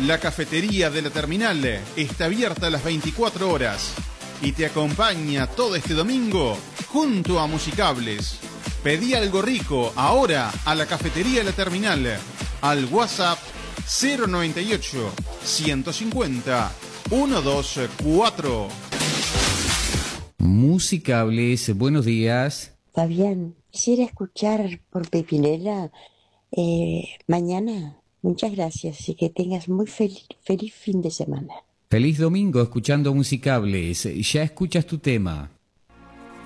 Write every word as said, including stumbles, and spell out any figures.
La cafetería de la terminal está abierta a las veinticuatro horas y te acompaña todo este domingo junto a Musicables. Pedí algo rico ahora a la cafetería de la terminal al WhatsApp cero noventa y ocho, ciento cincuenta, ciento veinticuatro. Musicables, buenos días. Fabián, quisiera escuchar por Pepinela eh, mañana. Muchas gracias y que tengas muy feliz, feliz fin de semana. Feliz domingo escuchando Musicables. Ya escuchas tu tema.